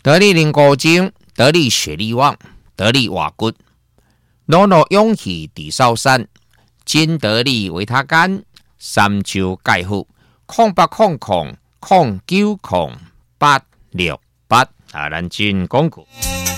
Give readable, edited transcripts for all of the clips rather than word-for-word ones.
得力灵骨精，得力血力旺，得力瓦骨，努努勇气地少山，金得力维他干，三周钙腹，0800090868啊，咱进广告。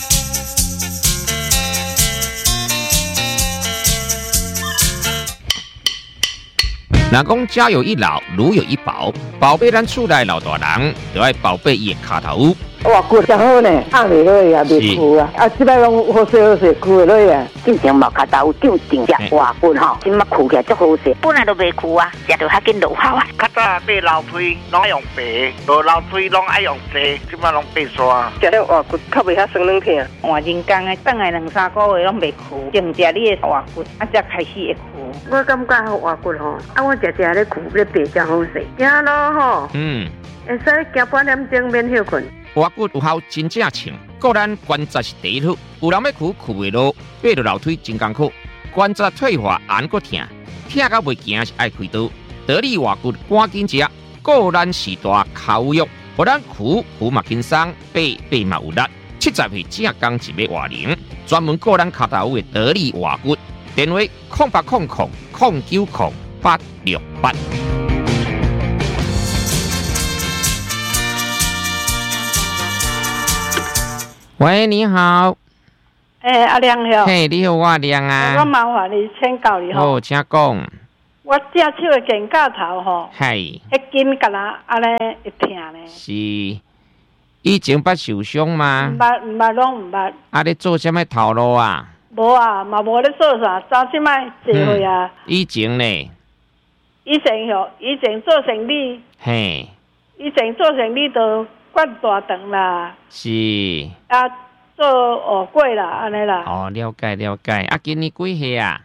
若讲家有一老，如有一宝，宝贝咱厝内老大人，就要宝贝伊的骹头。 哇，骨真好呢，压袂落去啊，袂枯啊，即摆拢好势好势，枯会落去啊。 进前毛骹头就定只活骨吼，即马枯起来足好势，本来都袂枯啊，食着较紧落效啊。 较早买老推拢用白，无老推拢爱用细，即马拢白刷。 食了活骨较袂遐酸软疼。 换人工的，等来2-3个月拢袂枯，净食你的活骨，才开始会枯。 我感觉活骨吼，我食咧枯咧白真好势，行路吼，会使行半点钟免休困。 活骨有效真正称，个咱关节是第一好，有人要枯袂落，爬落楼梯真艰苦，关节退化按个疼，疼到袂行是爱开刀。得力活骨赶紧食，个咱是大口肉，互咱枯嘛轻松，爬嘛有力。70岁正刚一尾活龄，专门个咱脚头的得力活骨，电话0800090868。喂，你好。 阿亮好。 嘿，你好，我亮啊。 我麻烦你请教你吼。 好，请讲。 我只手的肩胛头吼， 系。 迄筋甲啦，安尼会疼呢。 是。以前捌受伤吗？ 毋捌，拢毋捌。 啊，你做什么头路啊？ 无啊，嘛无咧做啥，早即摆坐会啊。 以前呢？ 以前做生意。 嘿。 以前做生意都管大肠啦。 是。 啊，做乌龟啦，安尼啦。 哦，了解。啊，今年几岁啊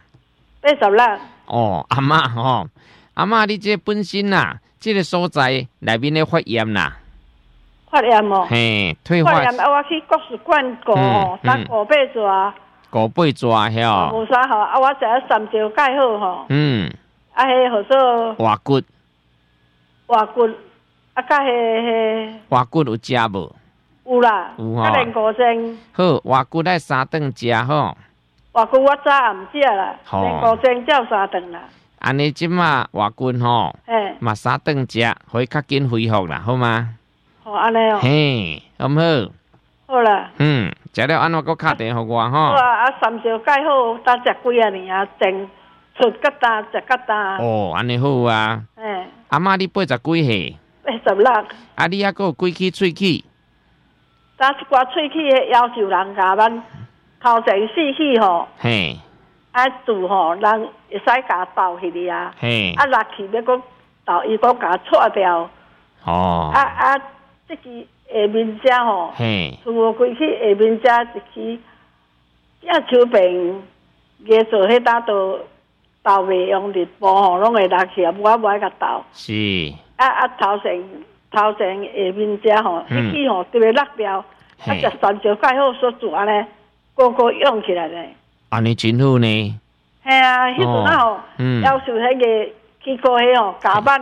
？86。 哦，阿嬷吼，阿嬷，你这本身啊，这个所在内面咧发炎啦。 发炎哦。 嘿，退化。 发炎啊，我去国术馆过哦，打5-8抓。 5-8抓遐。 无啥好啊，我食了3周钙好吼。啊，迄号做活骨。 活骨。啊，甲迄活骨有食无？ 有啦， 有吼。 啊，练骨精。 好，活骨爱3顿食吼。 活骨我早暗食啦，练骨精才有3顿啦。 安尼即马活骨吼，嘛3顿食，可以较紧恢复啦，好吗？ 好，安尼哦。 嘿，好唔好？ 好啦。 食了安怎搁敲电互我吼？ 好啊，3周钙好，当食几啊年啊，整出疙瘩，食疙瘩。 哦，安尼好啊。阿嬷，你80几岁 ？86。 啊，你还佫有几齿喙齿？ 当一寡喙齿要求人甲咱头前4齿吼。 嘿。 啊，住吼，人会使甲倒去哩啊。 嘿。 啊，落去要佫倒，伊佫甲错掉。 哦。 即支下面遮吼，厝无规去下面遮一支，只手柄捏做迄搭都倒袂用日波吼，拢会落去啊，我无爱甲倒。 是。 头前下面遮吼，迄支吼特别落掉，食3周钙好所做安尼，个用起来咧。 安尼真好呢。 系啊，迄阵啊吼，要求迄个去过迄吼，加慢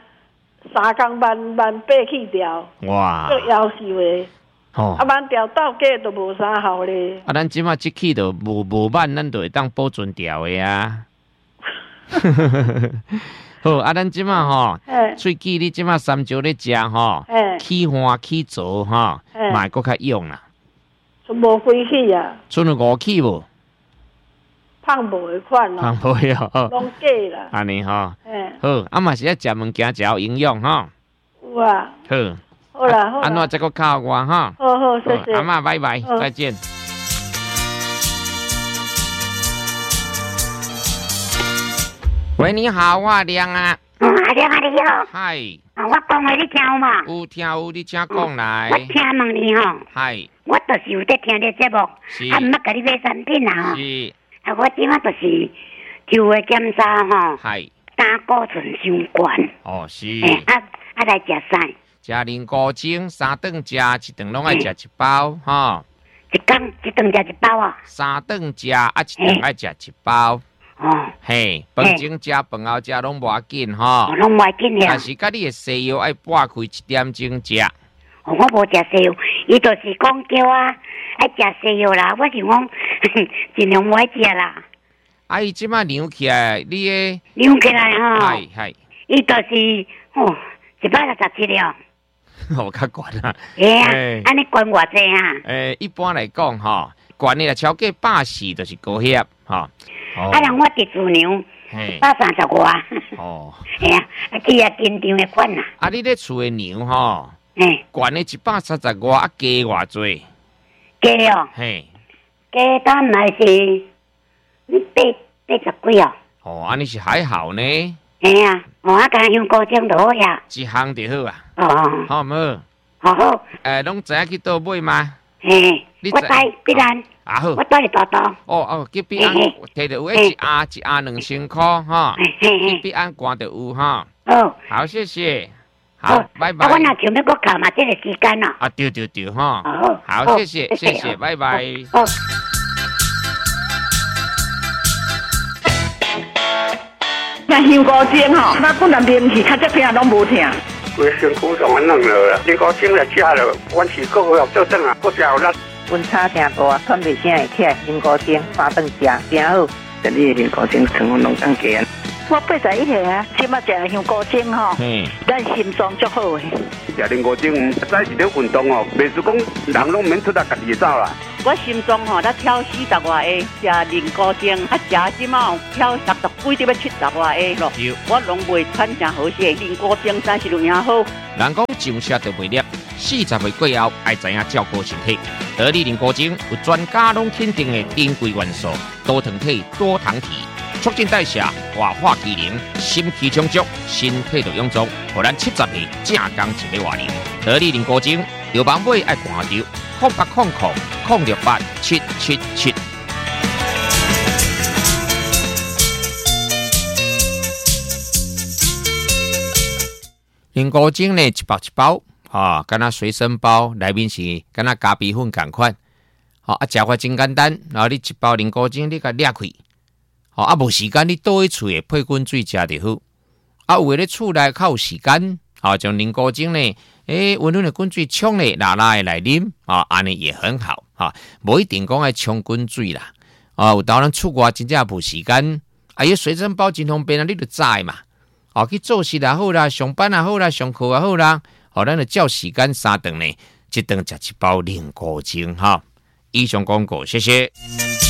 3工慢爬去掉。 哇！ 做要求的。啊，慢调到价都无啥效咧。 啊，咱即马即起都无慢，咱就会当保存掉的啊。好，啊，咱即马吼，喙齿你即马3周咧食吼，起花起浊吼，嘛会搁较用啦。 无几齿啊？ 剩有5齿无？ 胖无迄款咯。 胖无哦。 拢假啦。 安尼吼。好，啊嘛是要食物件，食有营养吼。 有啊。 好。 好啦。 安怎再搁靠我哈？ 好，谢谢。 阿嬷，拜拜，再见。喂，你好，我亮啊。 阿亮啊，你好。 嗨。 我讲话你听有嘛？ 有，你请讲来。 我请问你吼。 嗨。 我就是有在听你节目，啊，毋捌甲你买产品啊。 是。 啊，我即马就是抽的检查吼。 嗨。 胆固醇伤悬。 哦，是。 啊来食啥？ 食灵骨精，3顿食，1顿拢爱食1包，吼。 一顿食1包啊 ？3顿食，啊1顿爱食1包。 哦。 嘿，饭前食，饭后食拢无要紧，吼。 拢无要紧呀。 但是甲你的西药爱拨开1点钟食。 我无食西药， 伊就是讲叫我爱食西药啦，我就讲尽量唔爱食啦。 啊，伊即马扭起来，你诶扭起来吼， 系， 伊就是167了。 我较悬啊。 安尼悬偌济啊？ 一般来讲吼，悬诶超过140就是高血吼。 啊，人我伫自牛130外。 哦。 系啊，去啊紧张诶款啦。 啊，你咧厝诶牛吼？悬诶130外，啊加偌济？ 加哦。加单来是80几哦。 哦，安尼是还好呢。 系啊，我甲香菇种就好呀。 一项就好啊。好唔好？好。 拢知影去倒买吗？ 我带必然。 好。 我带你大刀。 去必安摕着有一盒2000块哈。去必安关着有哈。好，谢谢。好，拜拜。 我若想要搁卡嘛，这个时间咯。 对哈。好，谢谢，拜拜。 那香菇精吼，那本来面去，较这片拢无疼。 规身躯上安软了，香菇精来食了，阮是够好做阵啊，够食有力。 温差真大，喘袂声会起来，香菇精饭饭食真好。 这里的香菇精成分拢更低。 我81岁啊，即马食香菇精吼，咱心脏足好诶。 食香菇精，早是咧运动哦，袂是讲人拢免出来家己走啦。 我心脏吼，才跳40外下，食香菇精，食即马跳60几，要70外下咯。我拢袂喘真好势，香菇精真是有影好。 人讲上车就袂粒，40岁过后爱知影照顾身体。得力香菇精有专家拢肯定的珍贵元素，多糖体、多糖体。促进代谢、活化机能、心气充足、身体就臃肿，互咱70岁正刚一个活龄。得力香菇精，有网买爱看着0800-068-777。香菇精呢，一包，敢若随身包，内面是敢若咖啡粉同款。食法真简单，然后你一包香菇精，你甲裂开。无时间你倒去厝诶配滚水食就好。有诶咧厝内较有时间，将香菇精呢，温润诶滚水冲咧，拉诶来啉，安尼也很好。无一定讲爱冲滚水啦。有当咱厝外真正无时间，伊随身包真方便啊，你就知嘛。去做事也好啦，上班也好啦，上课也好啦，咱就照时间3顿呢，一顿食一包香菇精哈。以上广告，谢谢。